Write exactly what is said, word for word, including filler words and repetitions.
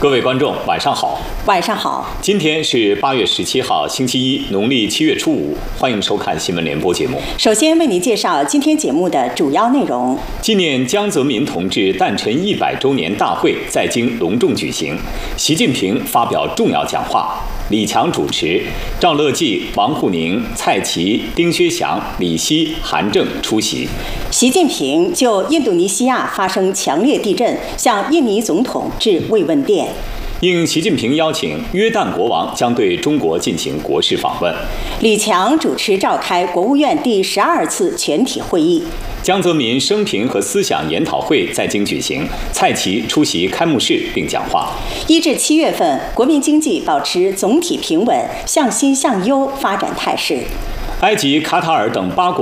各位观众，晚上好。 晚上好。 今天是八月十七号，星期一，农历七月初五。欢迎收看新闻联播节目。 首先为您介绍今天节目的主要内容。 纪念江泽民同志诞辰一百周年大会在京隆重举行，习近平发表重要讲话。李强主持，赵乐际、王沪宁、蔡奇、丁薛祥、李希、韩正出席。 习近平就印度尼西亚发生强烈地震，向印尼总统致慰问电。 应习近平邀请，约旦国王将对中国进行国事访问。 李强主持召开国务院第十二次全体会议。 江泽民生平和思想研讨会在京举行，蔡奇出席开幕式并讲话。 一至七月份，国民经济保持总体平稳、向新向优发展态势。 埃及、卡塔尔等八国